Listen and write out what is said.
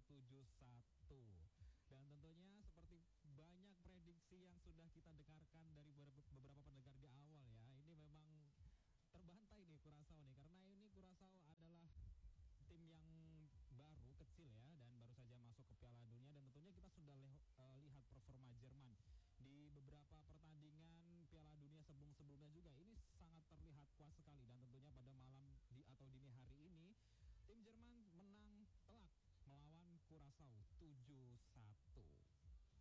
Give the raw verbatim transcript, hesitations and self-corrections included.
tujuh satu. Dan tentunya seperti banyak prediksi yang sudah kita dengarkan dari beberapa pendengar di awal ya, ini memang terbantai nih Curaçao nih